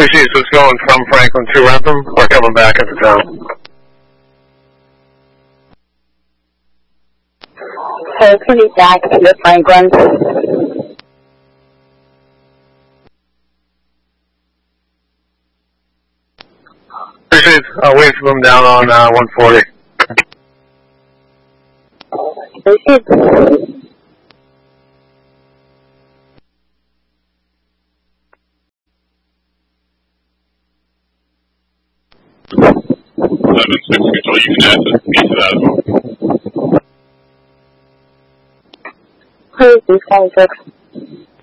Sheets was going from Franklin to Rentham or coming back into town? So it's going to be back to Franklin. 3 Sheets, wait for them down on 140. 3 Sheets. Control, you can access me to that as well. Please, 7-6.